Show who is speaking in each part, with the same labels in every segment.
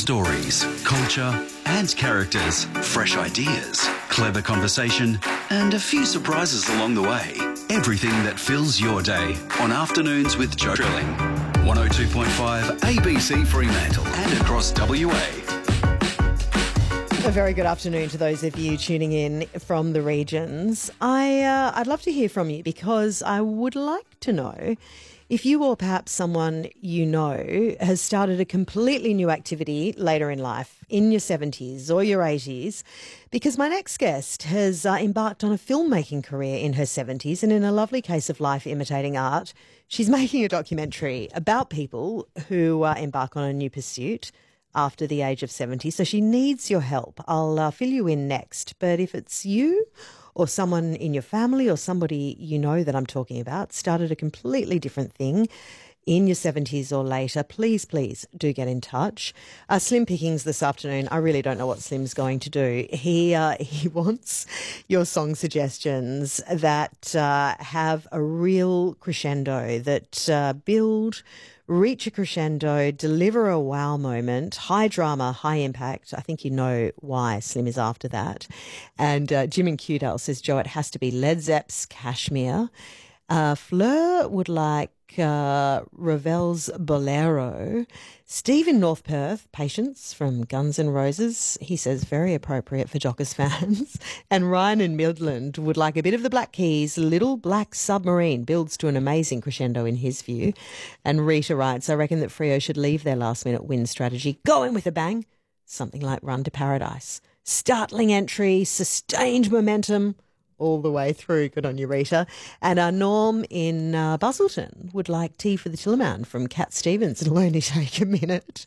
Speaker 1: Stories, culture and characters, fresh ideas, clever conversation and a few surprises along the way. Everything that fills your day on Afternoons with Joe Trilling. 102.5 ABC Fremantle and across WA.
Speaker 2: A very good afternoon to those of you tuning in from the regions. I'd love to hear from you because I would like to know if you or perhaps someone you know has started a completely new activity later in life, in your 70s or your 80s, because my next guest has embarked on a filmmaking career in her 70s, and in a lovely case of life imitating art, she's making a documentary about people who embark on a new pursuit after the age of 70. So she needs your help. I'll fill you in next. But if it's you or someone in your family or somebody you know that I'm talking about started a completely different thing in your 70s or later, please do get in touch. Slim Pickings this afternoon, I really don't know what Slim's going to do. He wants your song suggestions that have a real crescendo, that reach a crescendo, deliver a wow moment, high drama, high impact. I think you know why Slim is after that. And Jim in Cudale says, Joe, it has to be Led Zepp's Kashmir. Fleur would like Ravel's Bolero. Steve in North Perth, Patience from Guns N' Roses. He says very appropriate for Jockers fans. And Ryan in Midland would like a bit of the Black Keys. Little Black Submarine builds to an amazing crescendo in his view. And Rita writes, I reckon that Freo should leave their last minute win strategy. Go in with a bang. Something like Run to Paradise. Startling entry, sustained momentum all the way through. Good on you, Rita. And Norm in Busselton would like Tea for the Tillerman from Cat Stevens. It'll only take a minute.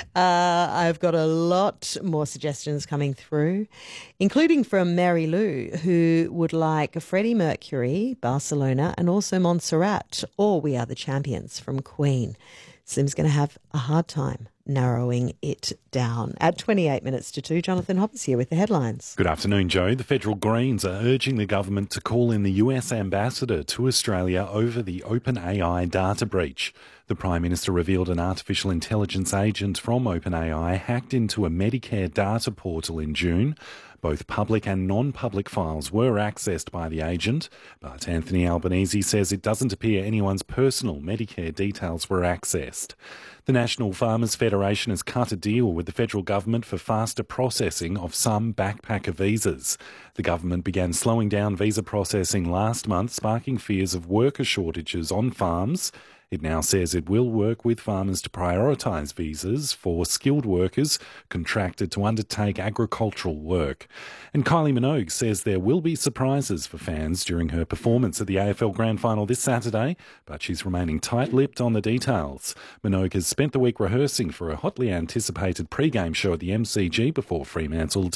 Speaker 2: I've got a lot more suggestions coming through, including from Mary Lou, who would like Freddie Mercury, Barcelona, and also Montserrat, or We Are the Champions from Queen. Slim's going to have a hard time narrowing it down. At 28 minutes to 2, Jonathan Hoppers here with the headlines.
Speaker 3: Good afternoon, Joe. The federal Greens are urging the government to call in the US ambassador to Australia over the OpenAI data breach. The Prime Minister revealed an artificial intelligence agent from OpenAI hacked into a Medicare data portal in June. Both public and non-public files were accessed by the agent, but Anthony Albanese says it doesn't appear anyone's personal Medicare details were accessed. The National Farmers Federation has cut a deal with the federal government for faster processing of some backpacker visas. The government began slowing down visa processing last month, sparking fears of worker shortages on farms. It now says it will work with farmers to prioritise visas for skilled workers contracted to undertake agricultural work. And Kylie Minogue says there will be surprises for fans during her performance at the AFL Grand Final this Saturday, but she's remaining tight-lipped on the details. Minogue has spent the week rehearsing for a hotly anticipated pre-game show at the MCG before Fremantle